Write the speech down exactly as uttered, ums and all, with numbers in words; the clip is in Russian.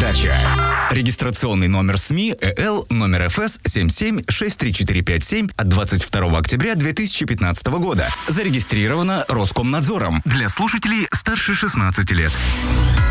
передача. Регистрационный номер СМИ ЭЛ номер эф эс семь семь шесть три четыре пять семь от двадцать второго октября две тысячи пятнадцатого года. Зарегистрировано Роскомнадзором для слушателей старше шестнадцати лет.